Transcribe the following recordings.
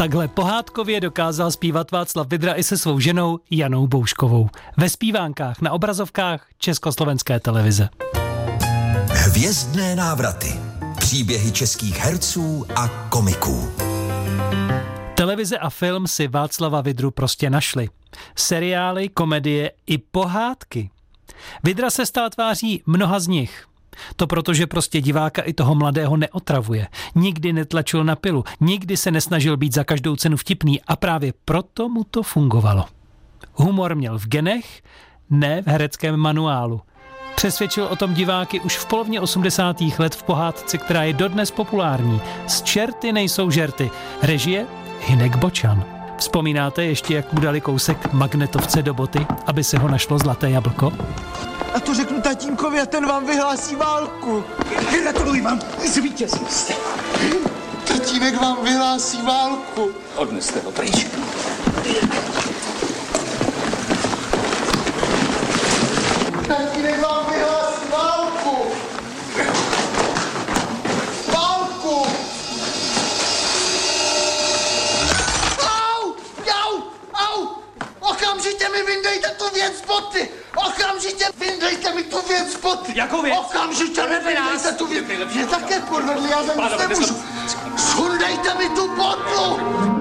Takhle pohádkově dokázal zpívat Václav Vydra i se svou ženou Janou Bouškovou. Ve zpívánkách na obrazovkách Československé televize. Hvězdné návraty. Příběhy českých herců a komiků. Televize a film si Václava Vydru prostě našli. Seriály, komedie i pohádky. Vydra se stal tváří mnoha z nich. To proto, že prostě diváka i toho mladého neotravuje. Nikdy netlačil na pilu, nikdy se nesnažil být za každou cenu vtipný a právě proto mu to fungovalo. Humor měl v genech, ne v hereckém manuálu. Přesvědčil o tom diváky už v polovině 80. let v pohádce, která je dodnes populární. Z čerty nejsou žerty. Režie Hynek Bočan. Vzpomínáte ještě, jak mu dali kousek magnetovce do boty, aby se ho našlo zlaté jablko? A to řeknu tatínkovi a ten vám vyhlásí válku. Gratuluji vám, zvítězil jste. Tatínek vám vyhlásí válku. Odneste ho pryč. Tatínek vám vyhlásí válku. Válku. Au, au. Okamžitě mi vyndejte tu věc z boty. Okamžitě vyndejte mi tu věc z boty. Jakou věc? Okamžitě mi vyndejte tu věc. Mě také podvedli, já za nic nemůžu. Sundejte mi tu botu.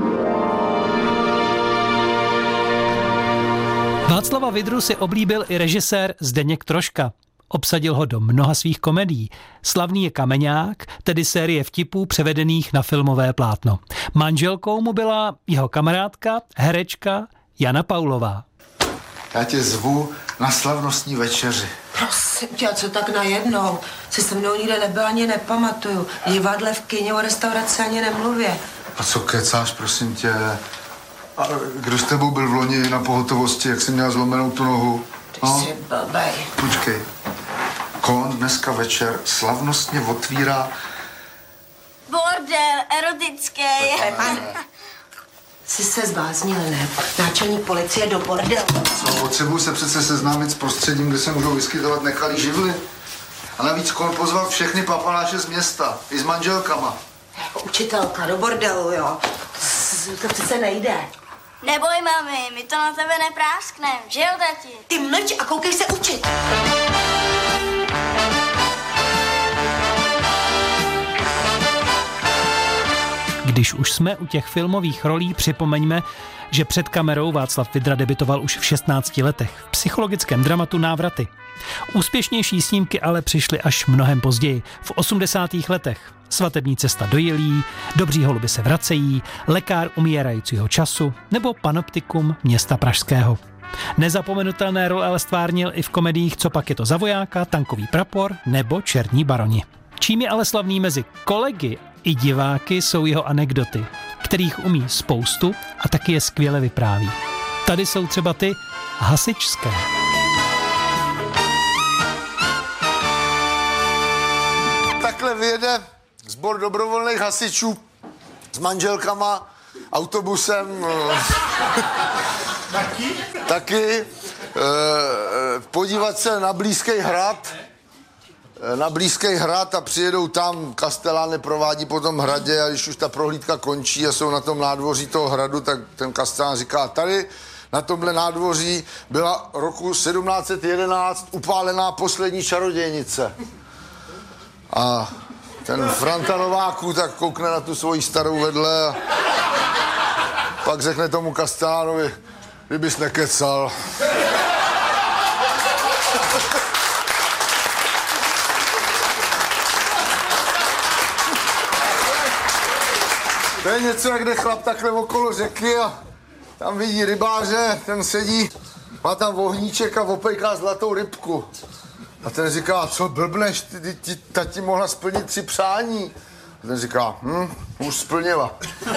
Václava Vydru si oblíbil i režisér Zdeněk Troška. Obsadil ho do mnoha svých komedií. Slavný je Kameňák, tedy série vtipů převedených na filmové plátno. Manželkou mu byla jeho kamarádka, herečka Jana Paulová. Já tě zvu na slavnostní večeři. Prosím tě, a co tak najednou? Si se mnou nikde nebyla, ani nepamatuju. Divadle, v kyně, o restauraci ani nemluvě. A co kecáš, prosím tě? A kdo s tebou byl v loni na pohotovosti, jak jsi měla zlomenou tu nohu? Ty jsi blbej. Počkej. Kon dneska večer slavnostně otvírá... Bordel, erotický. Jsi se zbláznil, ne? Náčelník policie do bordelu. Co, potřebuji se přece seznámit s prostředím, kde se můžou vyskytovat nekalý živly. A navíc Kon pozval všechny papaláše z města, i s manželkama. Jako učitelka do bordelu, jo? To přece nejde. Neboj, mami, my to na tebe neprásknem, že jo, tati? Ty mlč a koukej se učit. Když už jsme u těch filmových rolí, připomeňme, že před kamerou Václav Vydra debitoval už v 16 letech v psychologickém dramatu Návraty. Úspěšnější snímky ale přišly až mnohem později, v 80. letech. Svatební cesta do Jilí, Dobří holuby se vracejí, Lekár umírajícího času nebo Panoptikum města pražského. Nezapomenutelné role ale stvárnil i v komediích Co pak je to za vojáka, Tankový prapor nebo Černí baroni. Čím je ale slavný mezi kolegy i diváky jsou jeho anekdoty, kterých umí spoustu a taky je skvěle vypráví. Tady jsou třeba ty hasičské. Takhle vyjede sbor dobrovolných hasičů s manželkama, autobusem. Taky podívat se na blízký hrad a přijedou tam, Kastelán provádí po tom hradě a když už ta prohlídka končí a jsou na tom nádvoří toho hradu, tak ten Kastelán říká, tady na tomhle nádvoří byla roku 1711 upálená poslední čarodějnice. A ten Franta Nováků tak koukne na tu svoji starou vedle a pak řekne tomu Kastelánovi, kdybys nekecal. To je něco, jak jde chlap takhle okolo řeky a tam vidí rybáře, ten sedí, má tam vohníček a opejká zlatou rybku. A ten říká, co blbneš, ta ti mohla splnit 3 přání. A ten říká, už splnila.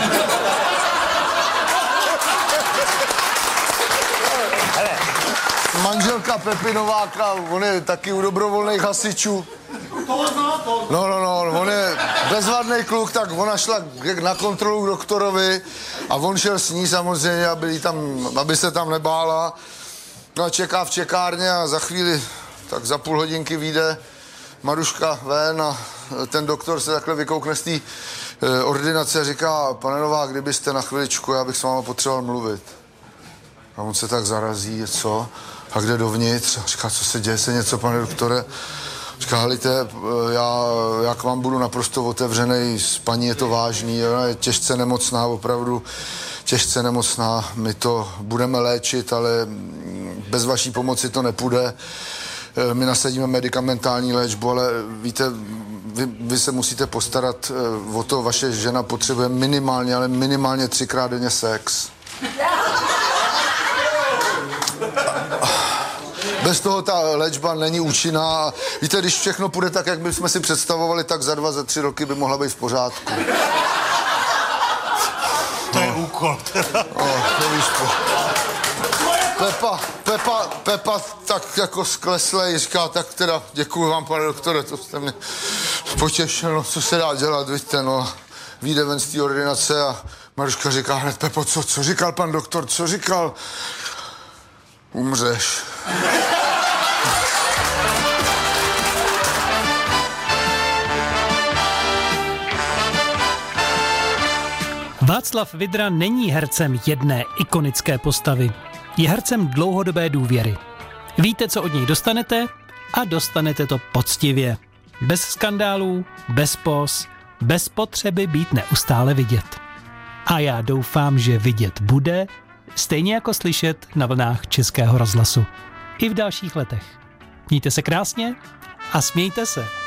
Manželka Pepi Nováka, on je taky u dobrovolných hasičů. No, on je bezvadný kluk, tak ona šla na kontrolu k doktorovi a on šel s ní samozřejmě, aby se tam nebála. No a čeká v čekárně a za chvíli, tak za půl hodinky vyjde Maruška ven a ten doktor se takhle vykoukne z té ordinace, říká, pane Novák, kdybyste na chviličku, já bych s váma potřeboval mluvit. A on se tak zarazí, co? A kde dovnitř? A říká, co se děje, se něco, pane doktore? Říká, helejte, já k vám budu naprosto otevřenej, s paní je to vážný, ona je těžce nemocná, opravdu těžce nemocná, my to budeme léčit, ale bez vaší pomoci to nepůjde. My nasadíme medicamentální léčbu, ale víte, vy se musíte postarat o to, vaše žena potřebuje minimálně, ale minimálně 3krát denně sex. Bez toho ta léčba není účinná. Víte, když všechno půjde tak, jak bychom si představovali, tak za 2, za 3 roky by mohla být v pořádku. To je úkol. To víš, Pepa tak jako skleslej, říká, tak teda děkuju vám, pane doktore, to jste mě potěšil, no, co se dá dělat, víte, no. Vyjde ven z té ordinace a Maruška říká hned, Pepo, co říkal pan doktor, co říkal? Umřeš. Václav Vydra není hercem jedné ikonické postavy. Je hercem dlouhodobé důvěry. Víte, co od něj dostanete a dostanete to poctivě. Bez skandálů, bez póz, bez potřeby být neustále vidět. A já doufám, že vidět bude, stejně jako slyšet na vlnách Českého rozhlasu. I v dalších letech. Mějte se krásně a smějte se.